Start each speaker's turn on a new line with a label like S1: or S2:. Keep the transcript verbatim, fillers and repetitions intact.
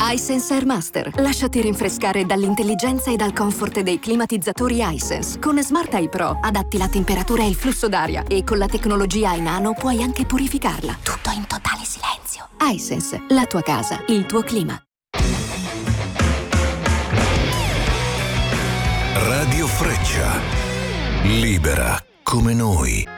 S1: iSense Air Master. Lasciati rinfrescare dall'intelligenza e dal comfort dei climatizzatori iSense. Con Smart Eye Pro adatti la temperatura e il flusso d'aria e con la tecnologia iNano puoi anche purificarla. Tutto in totale silenzio. iSense, la tua casa, il tuo clima.
S2: Radio Freccia. Libera come noi.